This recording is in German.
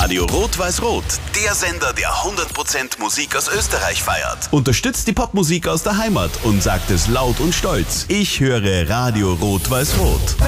Radio Rot-Weiß-Rot, der Sender, der 100% Musik aus Österreich feiert. Unterstützt die Popmusik aus der Heimat und sagt es laut und stolz. Ich höre Radio Rot-Weiß-Rot.